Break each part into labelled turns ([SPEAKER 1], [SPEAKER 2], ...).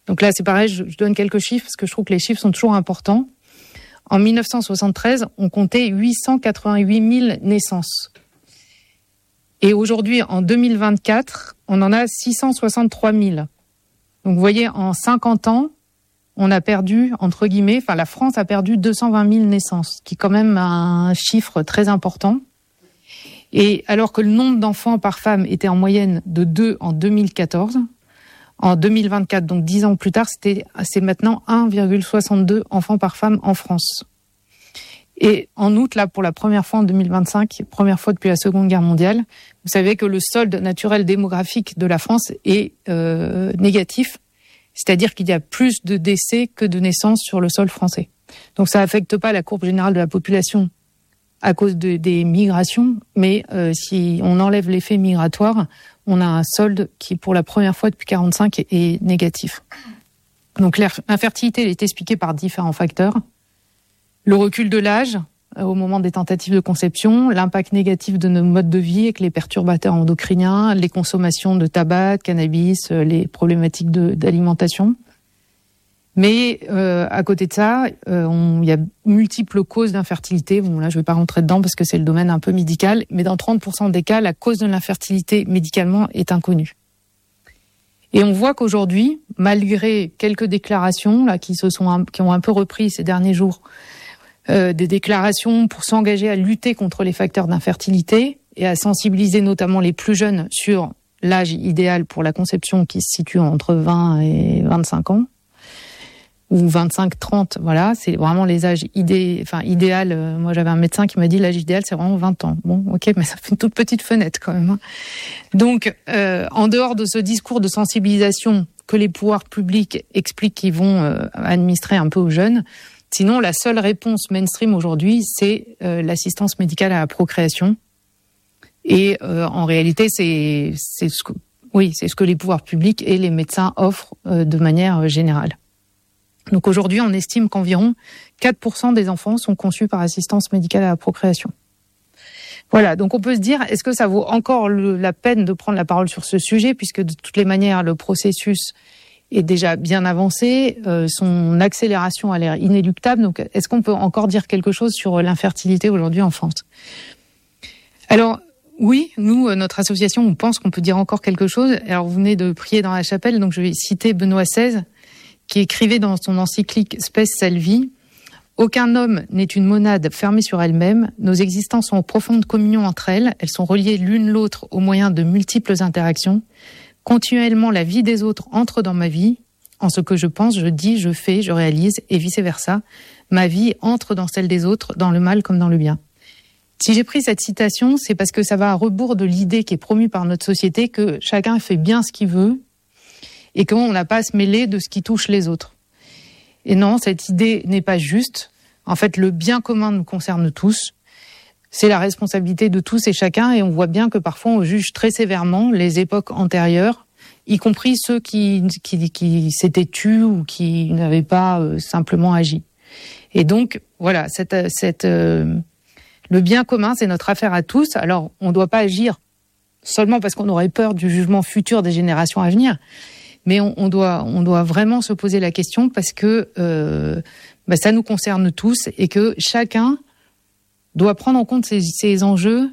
[SPEAKER 1] Donc là, c'est pareil, je donne quelques chiffres parce que je trouve que les chiffres sont toujours importants. En 1973, on comptait 888 000 naissances. Et aujourd'hui, en 2024, on en a 663 000. Donc vous voyez, en 50 ans, on a perdu, entre guillemets, la France a perdu 220 000 naissances, qui est quand même un chiffre très important. Et alors que le nombre d'enfants par femme était en moyenne de 2 en 2014, en 2024, donc 10 ans plus tard, c'est maintenant 1,62 enfants par femme en France. Et en août, là, pour la première fois en 2025, première fois depuis la Seconde Guerre mondiale, vous savez que le solde naturel démographique de la France est négatif, c'est-à-dire qu'il y a plus de décès que de naissances sur le sol français. Donc ça affecte pas la courbe générale de la population à cause des migrations, mais si on enlève l'effet migratoire, on a un solde qui, pour la première fois depuis 1945, est négatif. Donc l'infertilité, elle est expliquée par différents facteurs. Le recul de l'âge au moment des tentatives de conception, l'impact négatif de nos modes de vie avec les perturbateurs endocriniens, les consommations de tabac, de cannabis, les problématiques d'alimentation. Mais à côté de ça, il y a multiples causes d'infertilité. Bon, là, je ne vais pas rentrer dedans parce que c'est le domaine un peu médical, mais dans 30% des cas, la cause de l'infertilité médicalement est inconnue. Et on voit qu'aujourd'hui, malgré quelques déclarations là qui ont un peu repris ces derniers jours, des déclarations pour s'engager à lutter contre les facteurs d'infertilité et à sensibiliser notamment les plus jeunes sur l'âge idéal pour la conception qui se situe entre 20 et 25 ans. Ou 25-30, voilà, c'est vraiment les âges idéal. Moi, j'avais un médecin qui m'a dit l'âge idéal, c'est vraiment 20 ans. Bon, ok, mais ça fait une toute petite fenêtre quand même. Donc, en dehors de ce discours de sensibilisation que les pouvoirs publics expliquent qu'ils vont administrer un peu aux jeunes, sinon, la seule réponse mainstream aujourd'hui, c'est l'assistance médicale à la procréation. Et en réalité, c'est ce que les pouvoirs publics et les médecins offrent de manière générale. Donc aujourd'hui, on estime qu'environ 4% des enfants sont conçus par assistance médicale à la procréation. Voilà, donc on peut se dire, est-ce que ça vaut encore la peine de prendre la parole sur ce sujet, puisque de toutes les manières, le processus est déjà bien avancé, son accélération a l'air inéluctable, donc est-ce qu'on peut encore dire quelque chose sur l'infertilité aujourd'hui en France ? Alors, oui, nous, notre association, on pense qu'on peut dire encore quelque chose. Alors, vous venez de prier dans la chapelle, donc je vais citer Benoît XVI, qui écrivait dans son encyclique Spes Salvi, « Aucun homme n'est une monade fermée sur elle-même. Nos existences sont en profonde communion entre elles. Elles sont reliées l'une l'autre au moyen de multiples interactions. Continuellement, la vie des autres entre dans ma vie. En ce que je pense, je dis, je fais, je réalise, et vice-versa. Ma vie entre dans celle des autres, dans le mal comme dans le bien. » Si j'ai pris cette citation, c'est parce que ça va à rebours de l'idée qui est promue par notre société que chacun fait bien ce qu'il veut, et qu'on n'a pas à se mêler de ce qui touche les autres. Et non, cette idée n'est pas juste. En fait, le bien commun nous concerne tous. C'est la responsabilité de tous et chacun, et on voit bien que parfois on juge très sévèrement les époques antérieures, y compris ceux qui s'étaient tus ou qui n'avaient pas simplement agi. Et donc, voilà, le bien commun, c'est notre affaire à tous. Alors, on ne doit pas agir seulement parce qu'on aurait peur du jugement futur des générations à venir, mais on doit vraiment se poser la question parce que ça nous concerne tous et que chacun doit prendre en compte ces enjeux,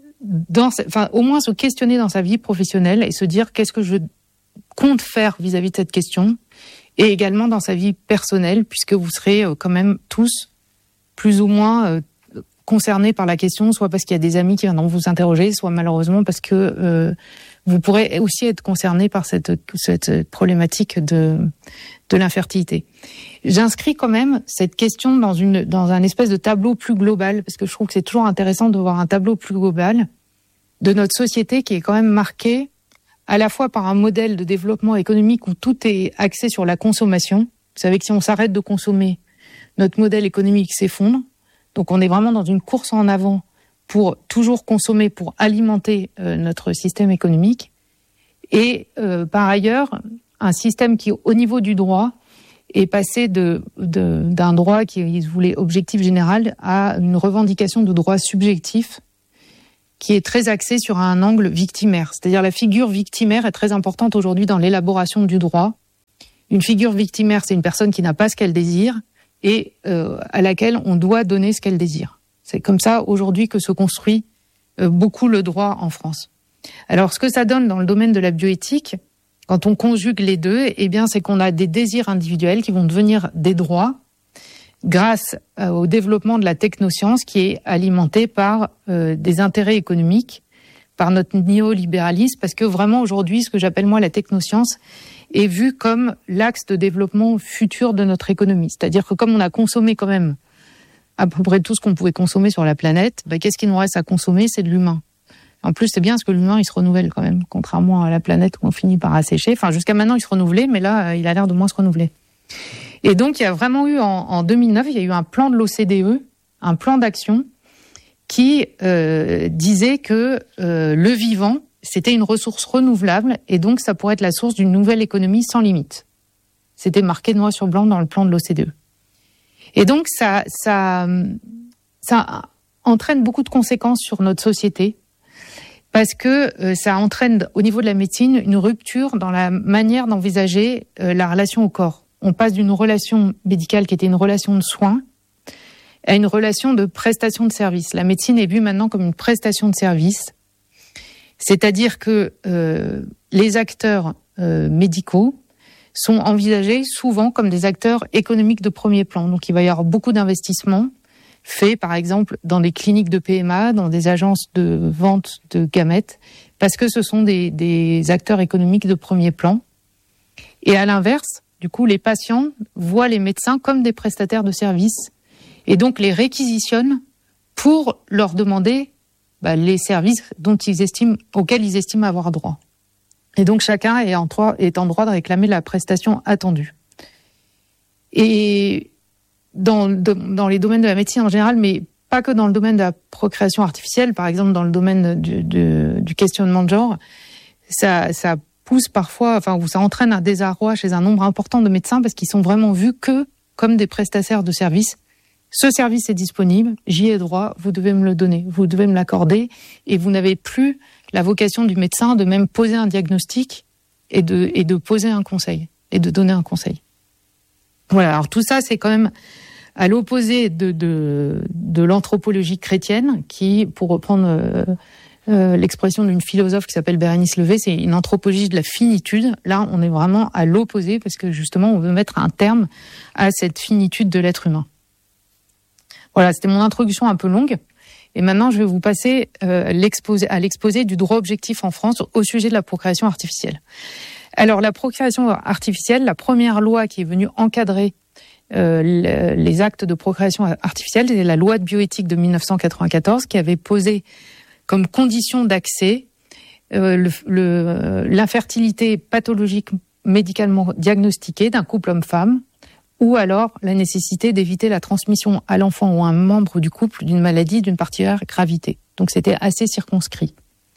[SPEAKER 1] au moins se questionner dans sa vie professionnelle et se dire qu'est-ce que je compte faire vis-à-vis de cette question, et également dans sa vie personnelle, puisque vous serez quand même tous plus ou moins concernés par la question, soit parce qu'il y a des amis qui viendront vous interroger, soit malheureusement parce que vous pourrez aussi être concerné par cette problématique de l'infertilité. J'inscris quand même cette question dans un espèce de tableau plus global, parce que je trouve que c'est toujours intéressant de voir un tableau plus global de notre société qui est quand même marquée à la fois par un modèle de développement économique où tout est axé sur la consommation. Vous savez que si on s'arrête de consommer, notre modèle économique s'effondre. Donc on est vraiment dans une course en avant pour toujours consommer, pour alimenter notre système économique. Et par ailleurs, un système qui, au niveau du droit, est passé d'un droit qui se voulait objectif général à une revendication de droit subjectif qui est très axé sur un angle victimaire. C'est-à-dire la figure victimaire est très importante aujourd'hui dans l'élaboration du droit. Une figure victimaire, c'est une personne qui n'a pas ce qu'elle désire et à laquelle on doit donner ce qu'elle désire. C'est comme ça aujourd'hui que se construit beaucoup le droit en France. Alors, ce que ça donne dans le domaine de la bioéthique, quand on conjugue les deux, eh bien, c'est qu'on a des désirs individuels qui vont devenir des droits grâce au développement de la technoscience qui est alimentée par des intérêts économiques, par notre néolibéralisme, parce que vraiment aujourd'hui, ce que j'appelle moi la technoscience est vue comme l'axe de développement futur de notre économie. C'est-à-dire que comme on a consommé quand même à peu près tout ce qu'on pouvait consommer sur la planète, qu'est-ce qu'il nous reste à consommer? C'est de l'humain. En plus, c'est bien parce que l'humain, il se renouvelle quand même, contrairement à la planète où on finit par assécher. Enfin, jusqu'à maintenant, il se renouvelait, mais là, il a l'air de moins se renouveler. Et donc, il y a vraiment eu, en 2009, il y a eu un plan de l'OCDE, un plan d'action, qui disait que le vivant, c'était une ressource renouvelable, et donc ça pourrait être la source d'une nouvelle économie sans limite. C'était marqué noir sur blanc dans le plan de l'OCDE. Et donc, ça entraîne beaucoup de conséquences sur notre société, parce que ça entraîne, au niveau de la médecine, une rupture dans la manière d'envisager la relation au corps. On passe d'une relation médicale qui était une relation de soins à une relation de prestation de service. La médecine est vue maintenant comme une prestation de service, c'est-à-dire que les acteurs médicaux sont envisagés souvent comme des acteurs économiques de premier plan. Donc il va y avoir beaucoup d'investissements faits, par exemple, dans des cliniques de PMA, dans des agences de vente de gamètes, parce que ce sont des acteurs économiques de premier plan. Et à l'inverse, du coup, les patients voient les médecins comme des prestataires de services et donc les réquisitionnent pour leur demander les services auxquels ils estiment avoir droit. Et donc chacun est en droit de réclamer la prestation attendue. Et dans les domaines de la médecine en général, mais pas que dans le domaine de la procréation artificielle, par exemple dans le domaine du questionnement de genre, ça pousse parfois, ou ça entraîne un désarroi chez un nombre important de médecins parce qu'ils sont vraiment vus que comme des prestataires de services. Ce service est disponible, j'y ai droit, vous devez me le donner, vous devez me l'accorder, et vous n'avez plus la vocation du médecin de même poser un diagnostic et de poser un conseil, et de donner un conseil. Voilà, alors tout ça, c'est quand même à l'opposé de l'anthropologie chrétienne, qui, pour reprendre l'expression d'une philosophe qui s'appelle Bérénice Levé, c'est une anthropologie de la finitude. Là, on est vraiment à l'opposé, parce que justement, on veut mettre un terme à cette finitude de l'être humain. Voilà, c'était mon introduction un peu longue. Et maintenant, je vais vous passer à l'exposé du droit objectif en France au sujet de la procréation artificielle. Alors, la procréation artificielle, la première loi qui est venue encadrer les actes de procréation artificielle, c'est la loi de bioéthique de 1994 qui avait posé comme condition d'accès l'infertilité pathologique médicalement diagnostiquée d'un couple homme-femme, ou alors la nécessité d'éviter la transmission à l'enfant ou à un membre du couple d'une maladie d'une particulière gravité. Donc c'était assez circonscrit.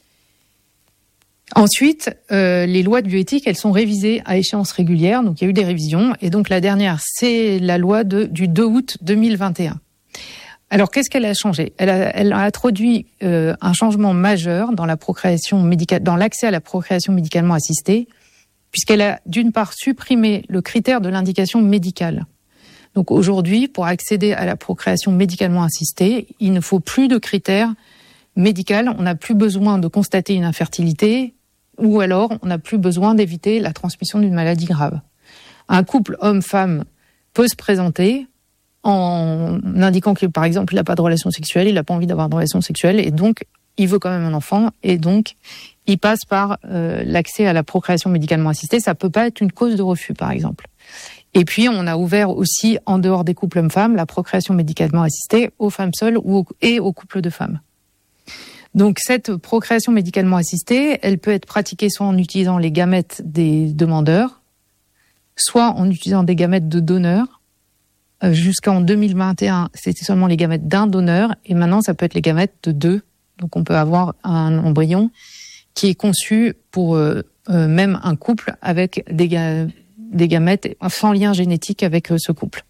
[SPEAKER 1] Ensuite, les lois de bioéthique, elles sont révisées à échéance régulière, donc il y a eu des révisions, et donc la dernière, c'est la loi du 2 août 2021. Alors qu'est-ce qu'elle a changé ? Elle a introduit un changement majeur dans la procréation médicale, dans l'accès à la procréation médicalement assistée, puisqu'elle a d'une part supprimé le critère de l'indication médicale. Donc aujourd'hui, pour accéder à la procréation médicalement assistée, il ne faut plus de critères médicaux, on n'a plus besoin de constater une infertilité, ou alors on n'a plus besoin d'éviter la transmission d'une maladie grave. Un couple homme-femme peut se présenter en indiquant que, par exemple, il n'a pas de relation sexuelle, il n'a pas envie d'avoir de relation sexuelle, et donc il veut quand même un enfant, et donc il passe par l'accès à la procréation médicalement assistée. Ça peut pas être une cause de refus, par exemple. Et puis, on a ouvert aussi, en dehors des couples hommes-femmes, la procréation médicalement assistée aux femmes seules et aux couples de femmes. Donc, cette procréation médicalement assistée, elle peut être pratiquée soit en utilisant les gamètes des demandeurs, soit en utilisant des gamètes de donneurs. Jusqu'en 2021, c'était seulement les gamètes d'un donneur, et maintenant, ça peut être les gamètes de deux. Donc, on peut avoir un embryon qui est conçu pour même un couple avec des gamètes sans lien génétique avec ce couple.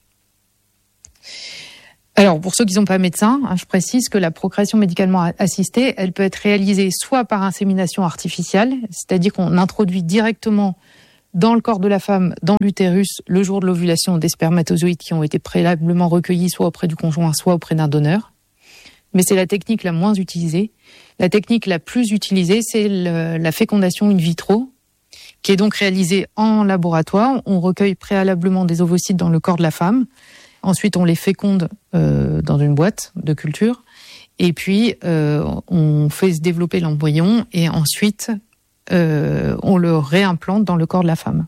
[SPEAKER 1] Alors, pour ceux qui ne sont pas médecins, je précise que la procréation médicalement assistée, elle peut être réalisée soit par insémination artificielle, c'est-à-dire qu'on introduit directement dans le corps de la femme, dans l'utérus, le jour de l'ovulation, des spermatozoïdes qui ont été préalablement recueillis soit auprès du conjoint, soit auprès d'un donneur. Mais c'est la technique la moins utilisée. La technique la plus utilisée, c'est la fécondation in vitro, qui est donc réalisée en laboratoire. On recueille préalablement des ovocytes dans le corps de la femme. Ensuite, on les féconde dans une boîte de culture. Et puis, on fait se développer l'embryon et ensuite, on le réimplante dans le corps de la femme.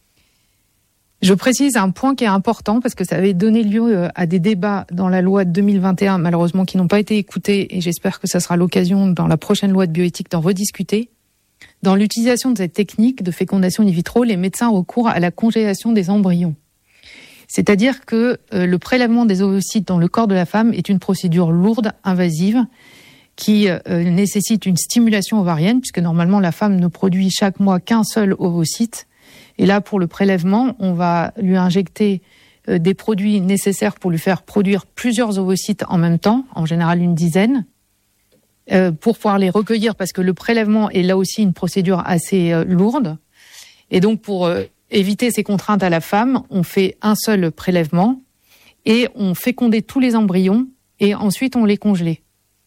[SPEAKER 1] Je précise un point qui est important parce que ça avait donné lieu à des débats dans la loi de 2021, malheureusement qui n'ont pas été écoutés, et j'espère que ça sera l'occasion dans la prochaine loi de bioéthique d'en rediscuter. Dans l'utilisation de cette technique de fécondation in vitro, les médecins recourent à la congélation des embryons. C'est-à-dire que le prélèvement des ovocytes dans le corps de la femme est une procédure lourde, invasive, qui nécessite une stimulation ovarienne, puisque normalement la femme ne produit chaque mois qu'un seul ovocyte. Et là, pour le prélèvement, on va lui injecter des produits nécessaires pour lui faire produire plusieurs ovocytes en même temps, en général une dizaine, pour pouvoir les recueillir, parce que le prélèvement est là aussi une procédure assez lourde. Et donc, pour éviter ces contraintes à la femme, on fait un seul prélèvement et on fécondait tous les embryons et ensuite on les congelait.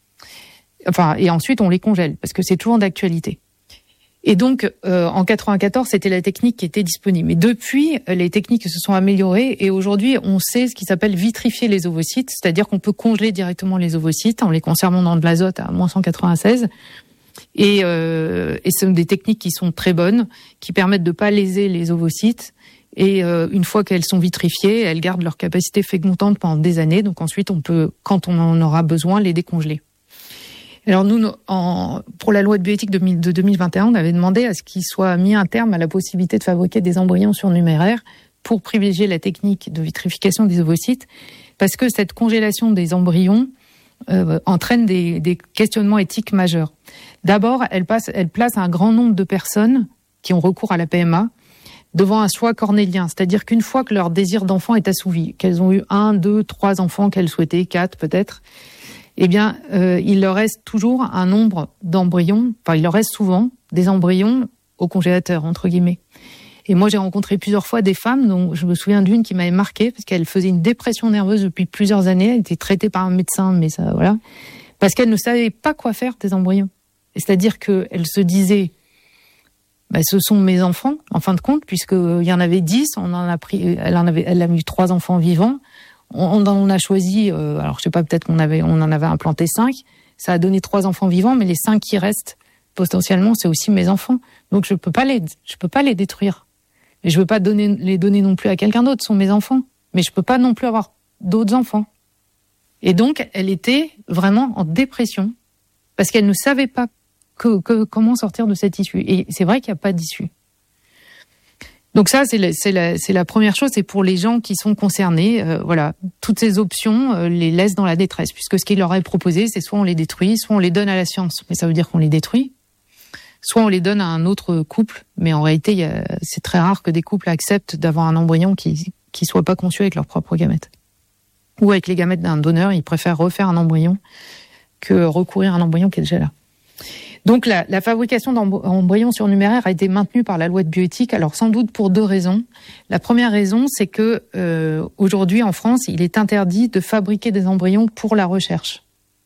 [SPEAKER 1] Et ensuite on les congèle, parce que c'est toujours d'actualité. Et donc, en 94, c'était la technique qui était disponible. Mais depuis, les techniques se sont améliorées et aujourd'hui, on sait ce qui s'appelle vitrifier les ovocytes, c'est-à-dire qu'on peut congeler directement les ovocytes en les conservant dans de l'azote à moins 196. Et ce sont des techniques qui sont très bonnes, qui permettent de pas léser les ovocytes. Et une fois qu'elles sont vitrifiées, elles gardent leur capacité fécondante pendant des années. Donc ensuite, on peut, quand on en aura besoin, les décongeler. Alors nous, pour la loi de bioéthique de 2021, on avait demandé à ce qu'il soit mis un terme à la possibilité de fabriquer des embryons surnuméraires pour privilégier la technique de vitrification des ovocytes, parce que cette congélation des embryons entraîne des questionnements éthiques majeurs. D'abord, elle place un grand nombre de personnes qui ont recours à la PMA devant un choix cornélien, c'est-à-dire qu'une fois que leur désir d'enfant est assouvi, qu'elles ont eu 1, 2, 3 enfants qu'elles souhaitaient, 4 peut-être, eh bien, il leur reste toujours un nombre d'embryons, il leur reste souvent des embryons au congélateur, entre guillemets. Et moi, j'ai rencontré plusieurs fois des femmes, dont je me souviens d'une qui m'avait marquée, parce qu'elle faisait une dépression nerveuse depuis plusieurs années, elle était traitée par un médecin, mais ça, voilà, parce qu'elle ne savait pas quoi faire des embryons. Et c'est-à-dire qu'elle se disait, ce sont mes enfants, en fin de compte, puisqu'il y en avait 10, elle a eu 3 enfants vivants, on en a choisi, alors je sais pas, peut-être on en avait implanté 5, ça a donné 3 enfants vivants, mais les 5 qui restent, potentiellement, c'est aussi mes enfants. Donc je peux pas les détruire. Et je veux pas les donner non plus à quelqu'un d'autre, ce sont mes enfants. Mais je peux pas non plus avoir d'autres enfants. Et donc, elle était vraiment en dépression, parce qu'elle ne savait pas comment sortir de cette issue. Et c'est vrai qu'il n'y a pas d'issue. Donc ça, c'est la première chose, c'est pour les gens qui sont concernés. Voilà, toutes ces options les laissent dans la détresse, puisque ce qu'il leur est proposé, c'est soit on les détruit, soit on les donne à la science. Mais ça veut dire qu'on les détruit. Soit on les donne à un autre couple, mais en réalité, c'est très rare que des couples acceptent d'avoir un embryon qui soit pas conçu avec leurs propres gamètes. Ou avec les gamètes d'un donneur, ils préfèrent refaire un embryon que recourir à un embryon qui est déjà là. Donc la fabrication d'embryons surnuméraires a été maintenue par la loi de bioéthique, alors sans doute pour 2 raisons. La première raison, c'est que aujourd'hui en France, il est interdit de fabriquer des embryons pour la recherche.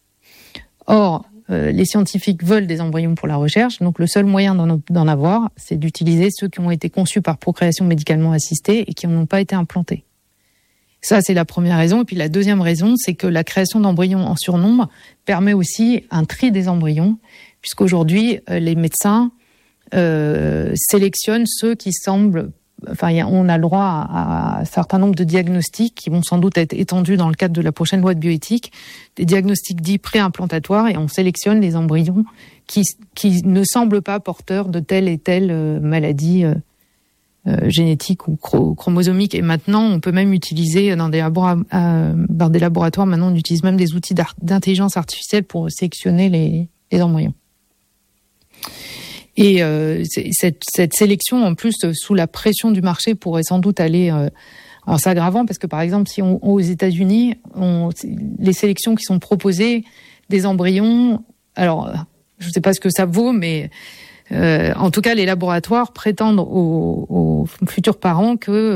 [SPEAKER 1] Or, les scientifiques veulent des embryons pour la recherche, donc le seul moyen d'en avoir, c'est d'utiliser ceux qui ont été conçus par procréation médicalement assistée et qui n'ont pas été implantés. Ça, c'est la première raison. Et puis la deuxième raison, c'est que la création d'embryons en surnombre permet aussi un tri des embryons, puisqu'aujourd'hui, les médecins sélectionnent ceux qui semblent... on a le droit à un certain nombre de diagnostics qui vont sans doute être étendus dans le cadre de la prochaine loi de bioéthique, des diagnostics dits préimplantatoires, et on sélectionne les embryons qui ne semblent pas porteurs de telle et telle maladie génétique ou chromosomique. Et maintenant, on peut même utiliser dans des laboratoires, maintenant on utilise même des outils d'intelligence artificielle pour sélectionner les embryons. Et cette sélection, en plus, sous la pression du marché, pourrait sans doute aller en s'aggravant, parce que par exemple, si aux États-Unis, les sélections qui sont proposées des embryons, alors je ne sais pas ce que ça vaut, mais En tout cas, les laboratoires prétendent aux futurs parents que